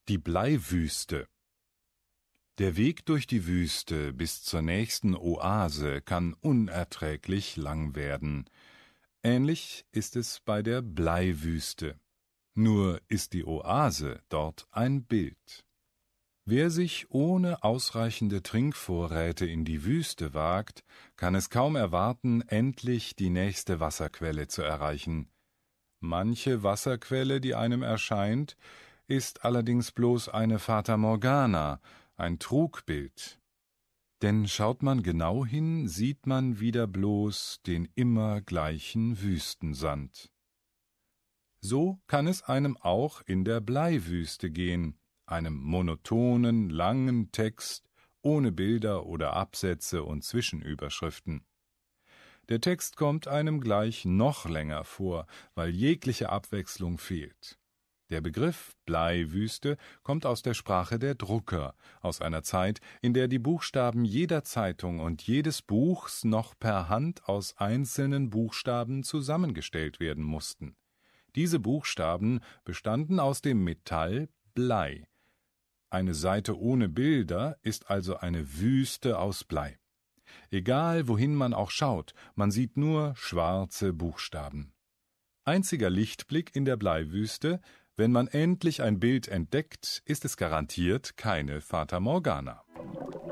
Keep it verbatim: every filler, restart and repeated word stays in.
Die Bleiwüste. Der Weg durch die Wüste bis zur nächsten Oase kann unerträglich lang werden. Ähnlich ist es bei der Bleiwüste. Nur ist die Oase dort ein Bild. Wer sich ohne ausreichende Trinkvorräte in die Wüste wagt, kann es kaum erwarten, endlich die nächste Wasserquelle zu erreichen. Manche Wasserquelle, die einem erscheint, ist allerdings bloß eine Fata Morgana, ein Trugbild. Denn schaut man genau hin, sieht man wieder bloß den immer gleichen Wüstensand. So kann es einem auch in der Bleiwüste gehen, einem monotonen, langen Text ohne Bilder oder Absätze und Zwischenüberschriften. Der Text kommt einem gleich noch länger vor, weil jegliche Abwechslung fehlt. Der Begriff Bleiwüste kommt aus der Sprache der Drucker, aus einer Zeit, in der die Buchstaben jeder Zeitung und jedes Buchs noch per Hand aus einzelnen Buchstaben zusammengestellt werden mussten. Diese Buchstaben bestanden aus dem Metall Blei. Eine Seite ohne Bilder ist also eine Wüste aus Blei. Egal, wohin man auch schaut, man sieht nur schwarze Buchstaben. Einziger Lichtblick in der Bleiwüste: Wenn man endlich ein Bild entdeckt, ist es garantiert keine Fata Morgana.